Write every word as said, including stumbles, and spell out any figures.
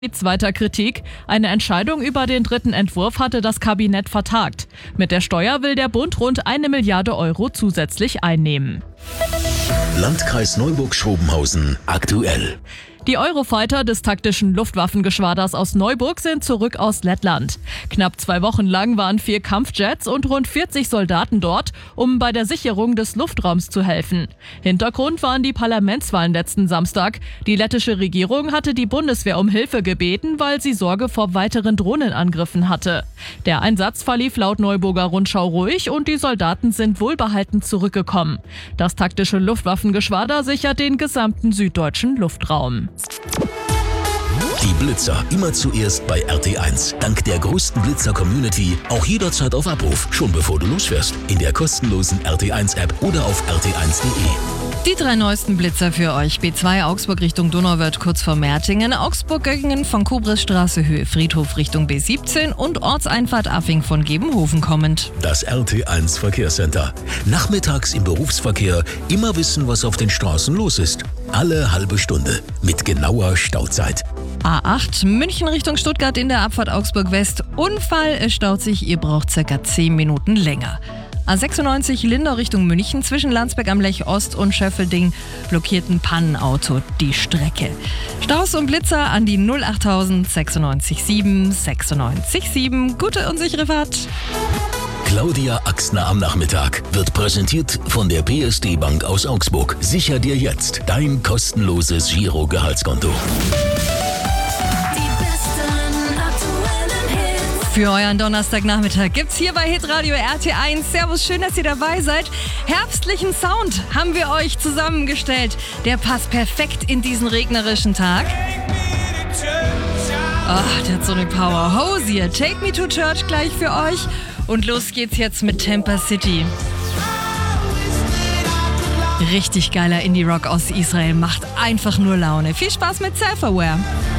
Weiter Kritik. Eine Entscheidung über den dritten Entwurf hatte das Kabinett vertagt. Mit der Steuer will der Bund rund eine Milliarde Euro zusätzlich einnehmen. Landkreis Neuburg-Schrobenhausen aktuell. Die Eurofighter des taktischen Luftwaffengeschwaders aus Neuburg sind zurück aus Lettland. Knapp zwei Wochen lang waren vier Kampfjets und rund vierzig Soldaten dort, um bei der Sicherung des Luftraums zu helfen. Hintergrund waren die Parlamentswahlen letzten Samstag. Die lettische Regierung hatte die Bundeswehr um Hilfe gebeten, weil sie Sorge vor weiteren Drohnenangriffen hatte. Der Einsatz verlief laut Neuburger Rundschau ruhig und die Soldaten sind wohlbehalten zurückgekommen. Das taktische Luftwaffengeschwader sichert den gesamten süddeutschen Luftraum. Die Blitzer immer zuerst bei R T eins. Dank der größten Blitzer-Community auch jederzeit auf Abruf, schon bevor du losfährst. In der kostenlosen R T eins App oder auf r t eins punkt de. Die drei neuesten Blitzer für euch. B zwei Augsburg Richtung Donauwörth kurz vor Mertingen, Augsburg-Göggingen von Kobrisstraße Höhe Friedhof Richtung B siebzehn und Ortseinfahrt Affing von Gebenhofen kommend. Das R T eins Verkehrscenter. Nachmittags im Berufsverkehr immer wissen, was auf den Straßen los ist. Alle halbe Stunde mit genauer Stauzeit. A acht München Richtung Stuttgart in der Abfahrt Augsburg West. Unfall, es staut sich, ihr braucht circa zehn Minuten länger. A sechsundneunzig Lindau Richtung München zwischen Landsberg am Lech Ost und Schöffelding blockierten Pannenauto die Strecke. Staus und Blitzer an die null achttausend sechsundneunzig sieben sechsundneunzig sieben. Gute und sichere Fahrt. Claudia Axner am Nachmittag wird präsentiert von der P S D Bank aus Augsburg. Sicher dir jetzt dein kostenloses Giro-Gehaltskonto. Für euren Donnerstagnachmittag gibt's hier bei Hitradio R T eins. Servus, schön, dass ihr dabei seid. Herbstlichen Sound haben wir euch zusammengestellt. Der passt perfekt in diesen regnerischen Tag. Ach, der hat so eine Power. Hosier, Take Me to Church gleich für euch. Und los geht's jetzt mit Tampa City. Richtig geiler Indie-Rock aus Israel, macht einfach nur Laune. Viel Spaß mit Self-Aware.